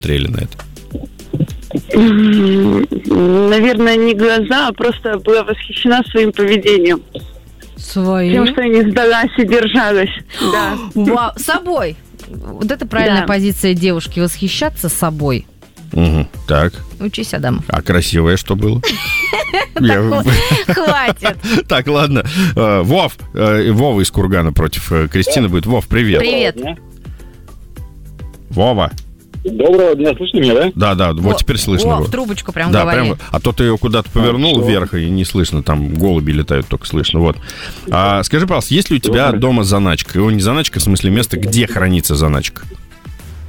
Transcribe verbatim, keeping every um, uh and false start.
смотрели на это? Наверное, не глаза, а просто была восхищена своим поведением. Своим? Тем, что я не сдалась и держалась. Да. Вау, собой. Вот это правильная Да. позиция девушки, восхищаться собой. Угу. Так. Учись, Адамов. А красивое что было? Я- Хватит. Так, ладно. Э, Вов, э, Вова из Кургана против э, Кристины будет. Вов, привет. Привет. Вова. Доброго дня, слышно меня, да? Да, да, вот О, теперь слышно. О, Вов. в трубочку прям Да, говори. прям, а то ты ее куда-то повернул Хорошо. вверх, и не слышно, там голуби летают, только слышно. Вот. А, скажи, пожалуйста, есть ли у тебя дома заначка? Его не заначка, в смысле место, где хранится заначка?